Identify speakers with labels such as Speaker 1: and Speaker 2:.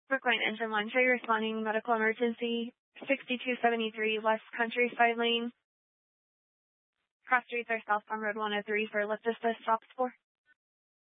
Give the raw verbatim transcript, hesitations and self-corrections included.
Speaker 1: Brookline Engine one, show you responding medical emergency, sixty-two seventy-three West Countryside Lane. Cross streets are southbound Road one oh three for lift assist stop support.